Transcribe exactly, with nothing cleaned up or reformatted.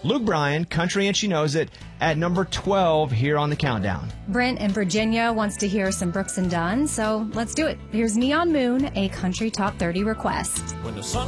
Luke Bryan, Country and She Knows It, at number twelve here on the countdown. Brent in Virginia wants to hear some Brooks and Dunn, so let's do it. Here's Neon Moon, a Country Top thirty request. When the sun